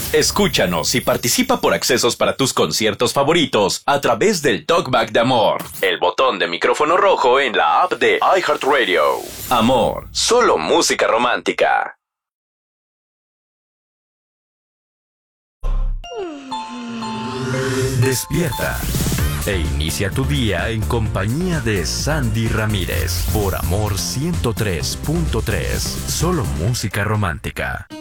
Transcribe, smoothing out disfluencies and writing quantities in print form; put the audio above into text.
Escúchanos y participa por accesos para tus conciertos favoritos a través del Talkback de Amor, el botón de micrófono rojo en la app de iHeartRadio. Amor, solo música romántica. Despierta e inicia tu día en compañía de Sandy Ramírez por Amor 103.3, solo música romántica.